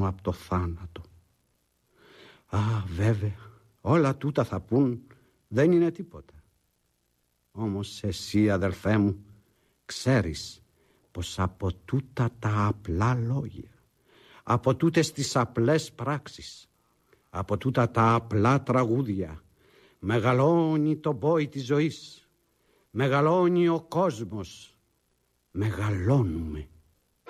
πάνω από το θάνατο. Α, βέβαια, όλα τούτα θα πούν, δεν είναι τίποτα. Όμως εσύ, αδελφέ μου, ξέρεις πως από τούτα τα απλά λόγια, από τούτες τις απλές πράξεις, από τούτα τα απλά τραγούδια, μεγαλώνει το μπόι της ζωής, μεγαλώνει ο κόσμος, μεγαλώνουμε.